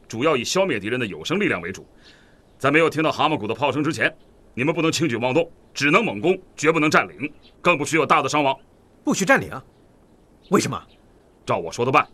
主要以消灭敌人的有生力量为主。在没有听到蛤蟆谷的炮声之前，你们不能轻举妄动，只能猛攻，绝不能占领，更不许有大的伤亡。 不许占领？为什么？ 照我说的办。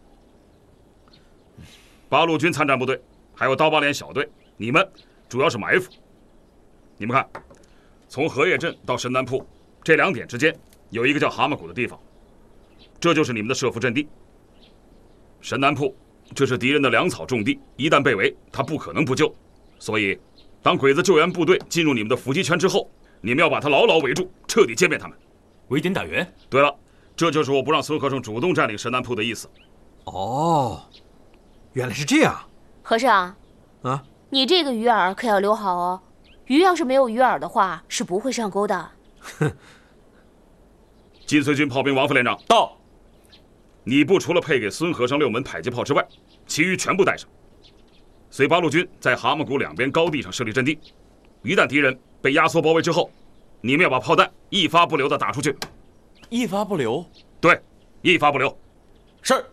八路军参战部队还有刀疤脸小队，你们主要是埋伏。你们看，从荷叶镇到神南铺这2点之间有一个叫蛤蟆谷的地方，这就是你们的设伏阵地。神南铺这是敌人的粮草种地，一旦被围，他不可能不救。所以，当鬼子救援部队进入你们的伏击圈之后，你们要把他牢牢围住，彻底歼灭他们。 围点打援。 对了，这就是我不让孙和胜主动占领神南铺的意思。 哦，原来是这样。 和尚， 啊， 你这个鱼饵可要留好哦。鱼要是没有鱼饵的话，是不会上钩的。 哼。 晋绥军炮兵王副连长到。 你部除了配给孙和尚6门迫击炮之外，其余全部带上。随八路军在蛤蟆谷2边高地上设立阵地，一旦敌人被压缩包围之后，你们要把炮弹一发不留地打出去。 一发不留？ 对，一发不留。 是。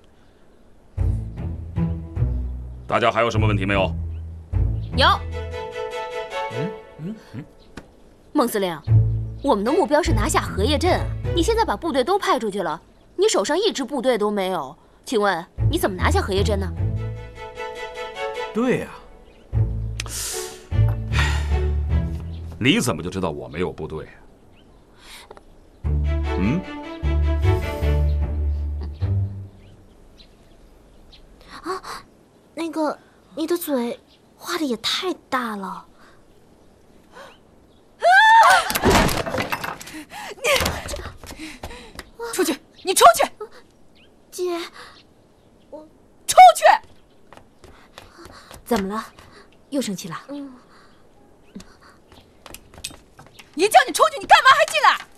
大家还有什么问题没有？ 有。孟司令，我们的目标是拿下荷叶镇，你现在把部队都派出去了，你手上一支部队都没有，请问你怎么拿下荷叶镇呢？ 对呀。 你怎么就知道我没有部队？ 那个，你的嘴画的也太大了。 出去！你出去！ 姐， 出去！ 怎么了？又生气了？ 一叫你出去，你干嘛还进来？